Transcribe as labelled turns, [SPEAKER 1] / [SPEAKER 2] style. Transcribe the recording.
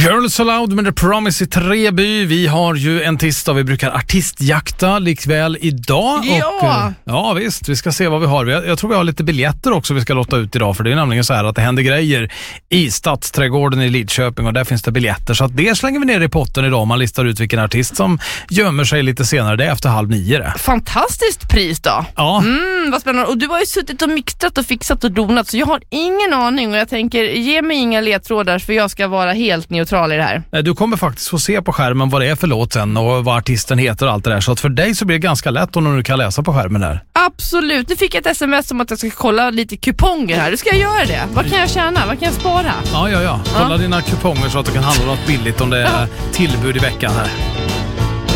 [SPEAKER 1] Girls Aloud med The Promise i Treby. Vi har ju en tisdag, vi brukar artistjakta likväl idag.
[SPEAKER 2] Ja!
[SPEAKER 1] Och, ja visst, vi ska se vad vi har. Jag tror vi har lite biljetter också vi ska låta ut idag. För det är nämligen så här att det händer grejer i Stadsträdgården i Lidköping. Och där finns det biljetter. Så att det slänger vi ner i potten idag. Man listar ut vilken artist som gömmer sig lite senare. Det är efter 8:30 det.
[SPEAKER 2] Fantastiskt pris då.
[SPEAKER 1] Ja.
[SPEAKER 2] Vad spännande. Och du har ju suttit och mixat och fixat och donat. Så jag har ingen aning. Och jag tänker, ge mig inga ledtrådar för jag ska vara helt neutral i det här.
[SPEAKER 1] Du kommer faktiskt få se på skärmen vad det är för låt sen och vad artisten heter och allt det där. Så att för dig så blir det ganska lätt om du kan läsa på skärmen där.
[SPEAKER 2] Absolut. Nu fick jag ett sms om att jag ska kolla lite kuponger här. Du ska jag göra det. Vad kan jag tjäna? Vad kan jag spara?
[SPEAKER 1] Ja. Kolla dina kuponger så att du kan handla något billigt om det är tillbud i veckan här.